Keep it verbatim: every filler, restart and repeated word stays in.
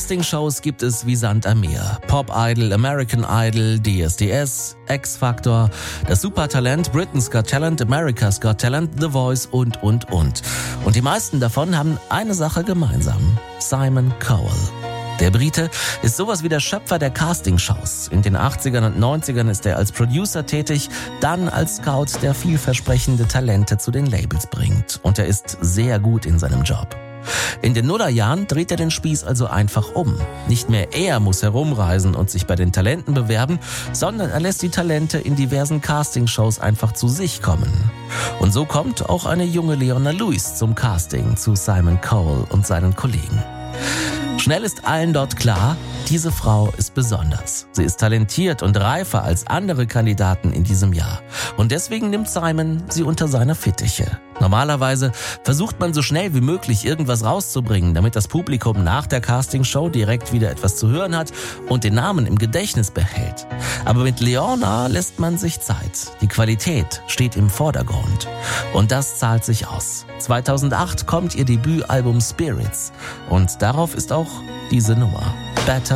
Castingshows gibt es wie Sand am Meer. Pop Idol, American Idol, D S D S, X-Factor, das Supertalent, Britain's Got Talent, America's Got Talent, The Voice und, und, und. Und die meisten davon haben eine Sache gemeinsam. Simon Cowell. Der Brite ist sowas wie der Schöpfer der Castingshows. In den achtzigern und neunzigern ist er als Producer tätig, dann als Scout, der vielversprechende Talente zu den Labels bringt. Und er ist sehr gut in seinem Job. In den Nullerjahren dreht er den Spieß also einfach um. Nicht mehr er muss herumreisen und sich bei den Talenten bewerben, sondern er lässt die Talente in diversen Castingshows einfach zu sich kommen. Und so kommt auch eine junge Leona Lewis zum Casting zu Simon Cowell und seinen Kollegen. Schnell ist allen dort klar, diese Frau ist besonders. Sie ist talentiert und reifer als andere Kandidaten in diesem Jahr. Und deswegen nimmt Simon sie unter seine Fittiche. Normalerweise versucht man so schnell wie möglich irgendwas rauszubringen, damit das Publikum nach der Castingshow direkt wieder etwas zu hören hat und den Namen im Gedächtnis behält. Aber mit Leona lässt man sich Zeit. Die Qualität steht im Vordergrund. Und das zahlt sich aus. zweitausendacht kommt ihr Debütalbum Spirits. Und darauf ist auch diese Nummer. Better